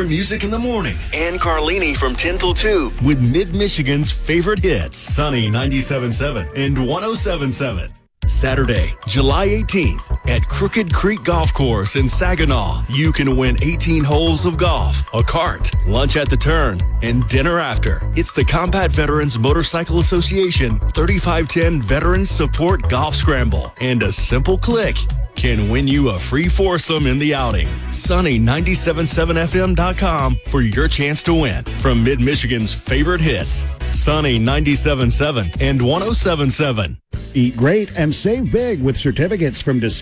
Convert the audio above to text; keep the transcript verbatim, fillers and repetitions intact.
music in the morning. And Carlini from ten till two. With Mid-Michigan's favorite hits. Sunny ninety-seven point seven and one oh seven point seven. Saturday, July eighteenth, at Crooked Creek Golf Course in Saginaw. You can win eighteen holes of golf, a cart, lunch at the turn, and dinner after. It's the Combat Veterans Motorcycle Association thirty-five ten Veterans Support Golf Scramble. And a simple click can win you a free foursome in the outing. Sunny ninety-seven point seven F M dot com for your chance to win. From Mid-Michigan's favorite hits, Sunny ninety-seven point seven and one oh seven point seven. Eat great and save big with certificates from Discover.